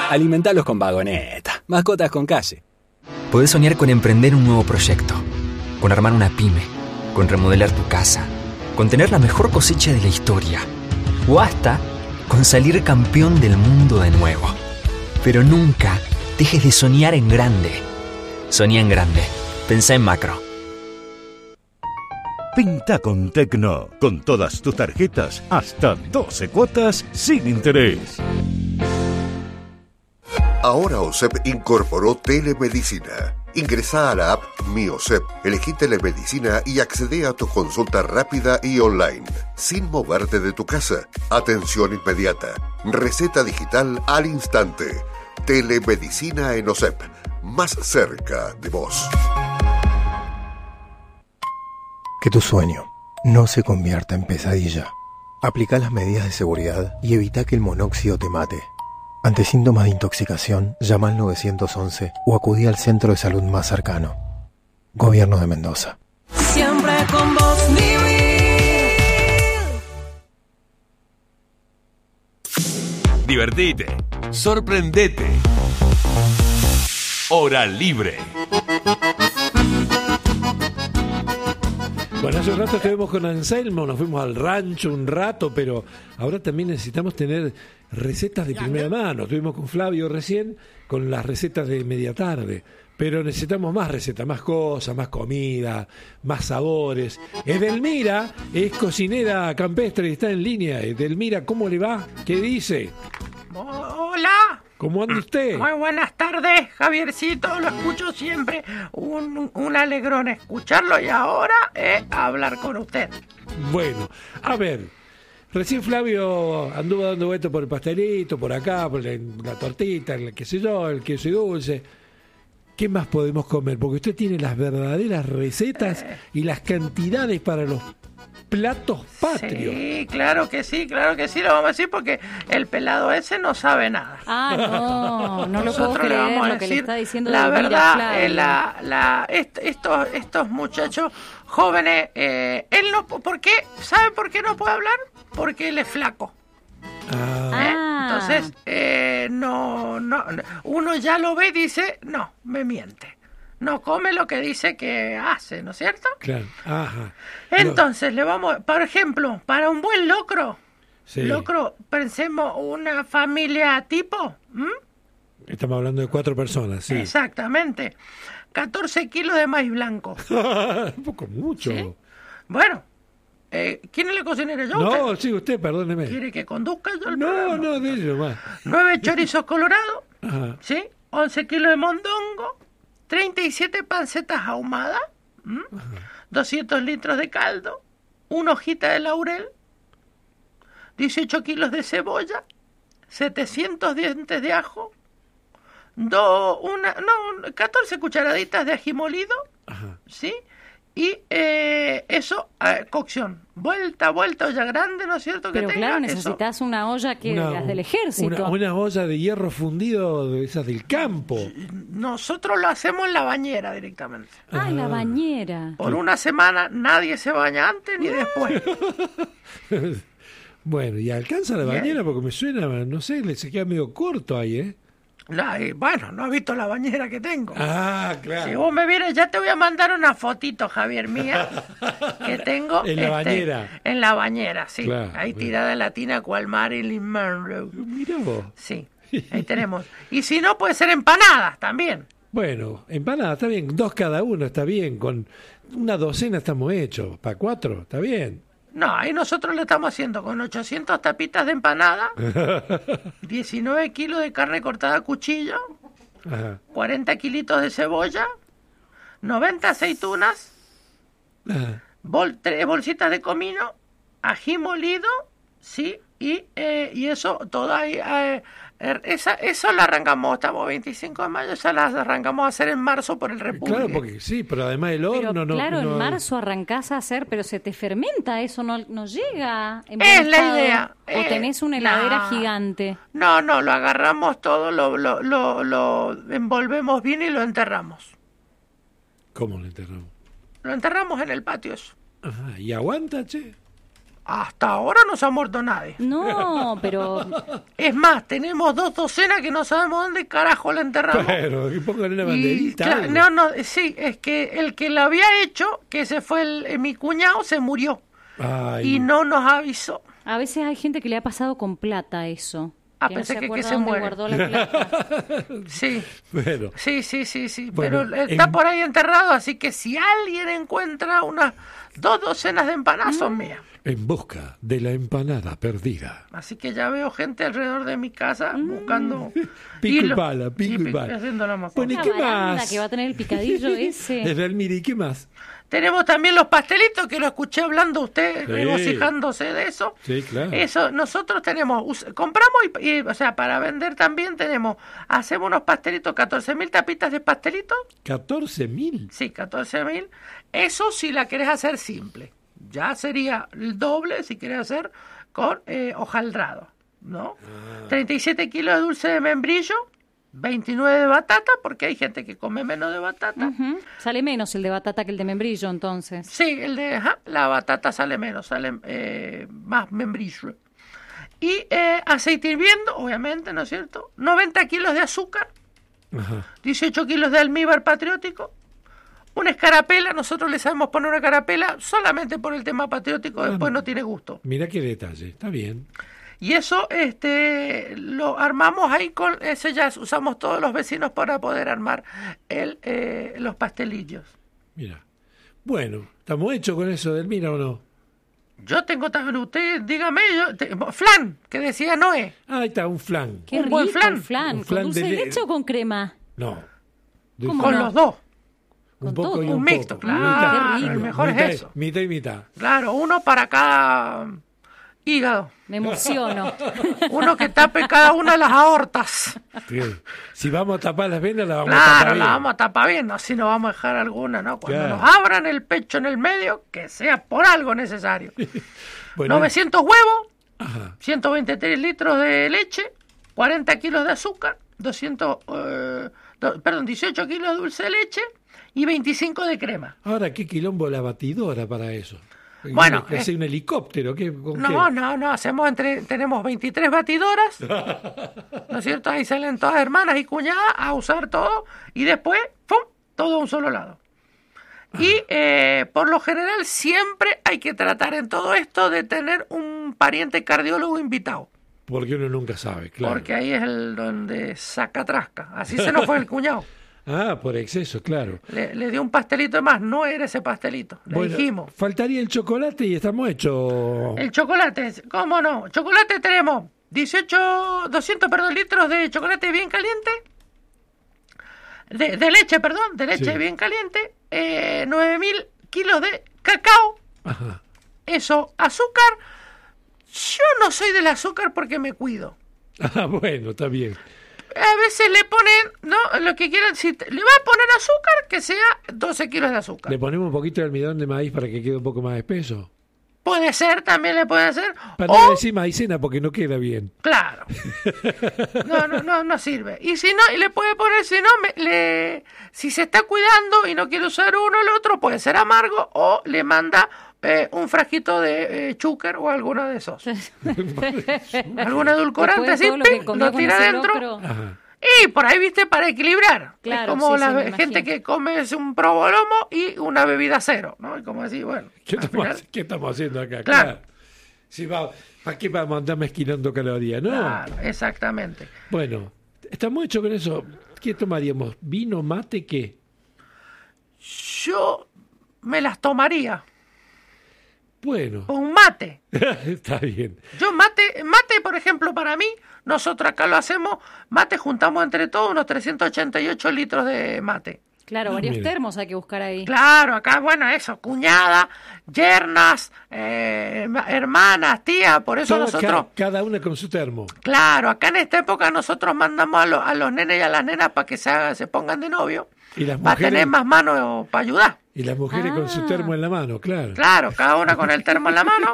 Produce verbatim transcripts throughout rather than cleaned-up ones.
Alimentalos con Vagoneta. Mascotas con calle. Podés soñar con emprender un nuevo proyecto, con armar una pyme, con remodelar tu casa, con tener la mejor cosecha de la historia, o hasta con salir campeón del mundo de nuevo. Pero nunca dejes de soñar en grande. Soñá en grande. Pensá en macro. Pinta con Tecno, con todas tus tarjetas, hasta doce cuotas sin interés. Ahora OSEP incorporó telemedicina. Ingresá a la app Mi OSEP, elegí telemedicina y accedé a tu consulta rápida y online, sin moverte de tu casa. Atención inmediata, receta digital al instante. Telemedicina en OSEP, más cerca de vos. Que tu sueño no se convierta en pesadilla. Aplica las medidas de seguridad y evita que el monóxido te mate. Ante síntomas de intoxicación, llama al nueve once o acudí al centro de salud más cercano. Gobierno de Mendoza. Siempre con vos, vivir. Divertite, sorprendete. Hora libre. Bueno, hace un rato estuvimos con Anselmo, nos fuimos al rancho un rato, pero ahora también necesitamos tener recetas de primera mano. Estuvimos con Flavio recién con las recetas de media tarde, pero necesitamos más recetas, más cosas, más comida, más sabores. Edelmira es cocinera campestre y está en línea. Edelmira, ¿cómo le va? ¿Qué dice? Hola. ¿Cómo anda usted? Muy buenas tardes, Javiercito, lo escucho siempre. Un, un alegrón escucharlo y ahora eh, hablar con usted. Bueno, a ver, recién Flavio anduvo dando vueltas por el pastelito, por acá, por la, la tortita, el qué sé yo, el queso y dulce. ¿Qué más podemos comer? Porque usted tiene las verdaderas recetas eh. y las cantidades para los platos patrios. Sí, claro que sí, claro que sí, lo vamos a decir porque el pelado ese no sabe nada. Ah, no, no lo Nosotros puedo creer le vamos a lo que decir, le está diciendo la Edelmira, verdad, Flavio. eh, la, la, est, estos, estos muchachos jóvenes, eh, él no, ¿por qué? ¿Sabe por qué no puede hablar? Porque él es flaco. Ah. ¿Eh? Entonces, eh, no, no, uno ya lo ve y dice, no, me miente. No come lo que dice que hace, ¿no es cierto? Claro, ajá. Entonces, no. le vamos, por ejemplo, para un buen locro, sí. locro, pensemos una familia tipo. ¿m? Estamos hablando de cuatro personas, sí. Exactamente. catorce kilos de maíz blanco. Un poco mucho. ¿Sí? Bueno, eh, ¿quién es la cocinera? ¿Yo? No, ¿Usted? sí, usted, perdóneme. ¿Quiere que conduzca yo el No, programa? no, de ello más. Nueve chorizos colorados, Ajá. ¿sí? once kilos de mondongo, treinta y siete pancetas ahumadas, doscientos litros de caldo, una hojita de laurel, dieciocho kilos de cebolla, setecientos dientes de ajo, do, una, no, catorce cucharaditas de ají molido, Ajá. ¿sí? Y eh, eso, eh, cocción, vuelta, vuelta, olla grande, ¿no es cierto? Pero que claro, tenga necesitas eso. una olla que Una- las del ejército. Una, una olla de hierro fundido de esas del campo. Nosotros lo hacemos en la bañera directamente. Ah, en la bañera. Por una semana nadie se baña antes ni después. Bueno, ¿y alcanza la Bien. bañera? Porque me suena, no sé, le se queda medio corto ahí, ¿eh? La- y bueno, no has visto la bañera que tengo. Ah, claro. Si vos me vieras, ya te voy a mandar una fotito, Javier, mía, que tengo. En la bañera. En la bañera, sí. Claro, ahí bien. tirada en la tina cual Marilyn Monroe. Mira vos. Sí, ahí tenemos. Y si no, puede ser empanadas también. Bueno, empanada, está bien, dos cada uno, está bien, con una docena estamos hechos, para cuatro, está bien. No, ahí nosotros lo estamos haciendo con ochocientas tapitas de empanada, diecinueve kilos de carne cortada a cuchillo, Ajá. cuarenta kilitos de cebolla, noventa aceitunas, Ajá. bol, tres bolsitas de comino, ají molido, sí, y, eh, y eso, todo ahí, eh, er, esa, eso la arrancamos, estamos veinticinco de mayo, esa la arrancamos a hacer en marzo por el República. Claro, porque sí, pero además el horno Pero no... claro, no- en marzo arrancás a hacer, pero se te fermenta, eso no, no llega. En Es buen la estado. idea. O Eh, tenés una heladera no. gigante. No, no, lo agarramos todo, lo, lo, lo, lo envolvemos bien y lo enterramos. ¿Cómo lo enterramos? Lo enterramos en el patio eso. Ajá. ¿Y aguanta, che? Hasta ahora no se ha muerto nadie. No, pero... Es más, tenemos dos docenas que no sabemos dónde carajo la enterramos. Pero, que pongan una Y, banderita. cla- algo. no, no, sí, es que el que lo había hecho, que ese fue el, eh, mi cuñado, se murió. Ay, Y no nos avisó. A veces hay gente que le ha pasado con plata eso. Ah, que pensé no se que- que acuerda se dónde muere. guardó la plata. Sí, bueno, sí, sí, sí, sí. Bueno, pero está en- por ahí enterrado, así que si alguien encuentra unas dos docenas de empanadas, son mías. en busca de la empanada perdida. Así que ya veo gente alrededor de mi casa buscando... Pico y lo- pala, pico sí, y pico- pala. haciendo la macana. Bueno, ¿y Una qué baranda más? que va a tener el picadillo ese. Es real, mire, ¿y qué más? Tenemos también los pastelitos, que lo escuché hablando usted, Sí. regocijándose de eso. Sí, claro. Eso, nosotros tenemos, us- compramos y, y, o sea, para vender también tenemos, hacemos unos pastelitos, catorce mil tapitas de pastelitos. ¿catorce mil? Sí, catorce mil. Eso si la querés hacer simple. Ya sería el doble si querés hacer con eh, hojaldrado, ¿no? treinta y siete kilos de dulce de membrillo, veintinueve de batata, porque hay gente que come menos de batata. Ujú. Sale menos el de batata que el de membrillo, entonces. Sí, el de ajá, la batata sale menos, sale eh, más membrillo. Y eh, aceite hirviendo, obviamente, ¿no es cierto? noventa kilos de azúcar, Ajá. dieciocho kilos de almíbar patriótico, una escarapela, nosotros le sabemos poner una carapela solamente por el tema patriótico, después no tiene gusto. Mira qué detalle, está bien. Y eso este lo armamos ahí con ese, ya usamos todos los vecinos para poder armar el eh, los pastelillos. Mira. Bueno, ¿estamos hechos con eso del mira o no? Yo tengo también, usted dígame, yo te- flan, que decía Noé. Ah, ahí está, un flan. Qué Un rico buen flan. el flan. Un flan ¿Con dulce de de le- leche o con crema? No. De ¿Cómo Con no? los dos. Un Con poco todo. y Un un mixto, poco. claro, Mitad. Qué rico. el mejor es Mitad- eso. Mitad y mitad. Claro, uno para cada hígado. Me emociono. Uno que tape cada una de las aortas. Sí. Si vamos a tapar las venas, las vamos a Claro, tapar la bien. vamos a tapar bien, así no vamos a dejar alguna, ¿no? Cuando Claro. nos abran el pecho en el medio, que sea por algo necesario. Bueno, novecientos huevos, ajá. ciento veintitrés litros de leche, cuarenta kilos de azúcar, doscientos, eh, do- perdón, dieciocho kilos de dulce de leche y veinticinco de crema. Ahora, ¿qué quilombo la batidora para eso? Bueno, ¿Que eh, hace un helicóptero? ¿Qué, con No, qué? no, no, hacemos entre, tenemos veintitrés batidoras, ¿no es cierto? Ahí salen todas hermanas y cuñadas a usar todo y después, ¡pum!, todo a un solo lado. Y eh, por lo general siempre hay que tratar en todo esto de tener un pariente cardiólogo invitado, Porque uno nunca sabe, claro. porque ahí es el donde saca trasca. Así se nos fue el cuñado. Ah, por exceso, claro. Le, le dio un pastelito de más, no era ese pastelito, le Bueno, dijimos. faltaría el chocolate y estamos hechos. El chocolate, ¿cómo no? Chocolate tenemos dieciocho, doscientos perdón, litros de chocolate bien caliente, de, de leche, perdón, de leche Sí. bien caliente, eh, nueve mil kilos de cacao, Ajá. eso, azúcar. Yo no soy del azúcar porque me cuido. Ah, bueno, está bien. A veces le ponen, ¿no? Lo que quieran, si te- le va a poner azúcar, que sea doce kilos de azúcar. Le ponemos un poquito de almidón de maíz para que quede un poco más espeso. Puede ser, también le puede hacer. Para o, no decir maicena porque no queda bien. Claro. No, no, no, no sirve. Y si no, y le puede poner, si no, me- le, si se está cuidando y no quiere usar uno o el otro, puede ser amargo o le manda eh, un frasquito de eh, chúcar o alguno de esos. Algún edulcorante Después de así, todo lo que pim, comió lo con tira ese adentro. locro. Ajá. Y por ahí, viste, para equilibrar. Claro, es como sí, la sí, me gente imagino. que come es un probolomo y una bebida cero, ¿no? Y como así, bueno. ¿Qué al estamos, final- qué estamos haciendo acá? Claro. Si va, ¿para qué vamos a andar mezquinando calorías? No. Claro, exactamente. Bueno, estamos hechos con eso. ¿Qué tomaríamos? ¿Vino, mate, qué? Yo me las tomaría Bueno, con un mate. está bien. Yo mate, mate, por ejemplo, para mí, nosotros acá lo hacemos, mate juntamos entre todos unos trescientos ochenta y ocho litros de mate. Claro, Ah, varios mira. termos hay que buscar ahí. Claro, acá, bueno, eso, cuñada, yernas, eh, hermanas, tías, por eso Todo nosotros, ca- cada una con su termo. claro, acá en esta época nosotros mandamos a, los- a los nenes y a las nenas para que se, hagan- se pongan de novio, Y las para mujeres, tener más manos para ayudar. y las mujeres con su Ah. termo en la mano, claro. Claro, cada una con el termo en la mano.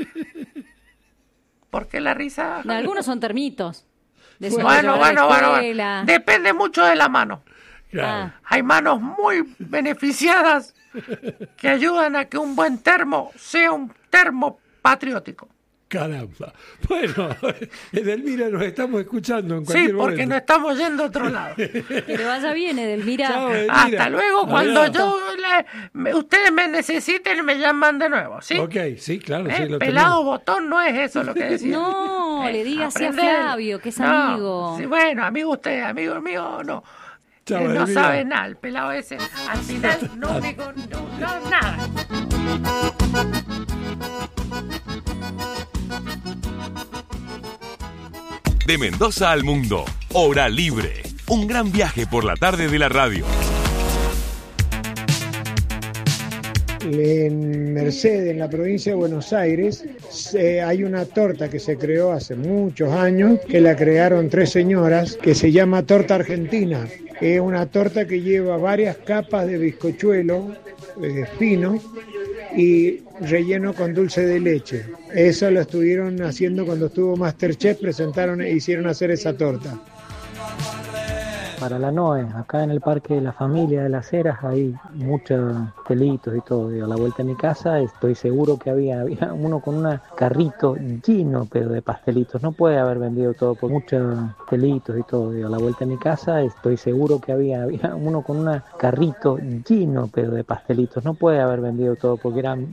Porque la risa... No, algunos son termitos. De esos de Bueno, llevar a la bueno, bueno, bueno. escuela. Depende mucho de la mano. Claro. Ah. Hay manos muy beneficiadas que ayudan a que un buen termo sea un termo patriótico. Caramba. Bueno, Edelmira, nos estamos escuchando en cualquier Sí, porque momento. nos estamos yendo a otro lado. Que le vaya bien, Edelmira. Chao, Edelmira. Hasta luego, cuando Adiós. yo le- me- ustedes me necesiten, me llaman de nuevo, ¿sí? Ok, sí, claro, ¿Eh? sí, lo Pelado tenemos. botón no es eso lo que decía. No, le diga así a aprender. Flavio, que es No, amigo. sí, bueno, amigo usted, amigo mío, no. Chao, Eh, no Edelmira. sabe nada, el pelado ese. Al final no digo no, no, nada. De Mendoza al mundo, Hora Libre. Un gran viaje por la tarde de la radio. En Mercedes, en la provincia de Buenos Aires, se- hay una torta que se creó hace muchos años, que la crearon tres señoras, que se llama torta argentina. Es una torta que lleva varias capas de bizcochuelo eh, fino y relleno con dulce de leche. Eso lo estuvieron haciendo cuando estuvo Masterchef, presentaron e hicieron hacer esa torta. Para la Noe, acá en el Parque de la Familia de las Heras hay muchos pelitos y todo. Y a la vuelta de mi casa estoy seguro que había, había uno con un carrito lleno pero de pastelitos. No puede haber vendido todo por muchos pelitos y todo. Y a la vuelta de mi casa estoy seguro que había, había uno con un carrito lleno pero de pastelitos. No puede haber vendido todo porque eran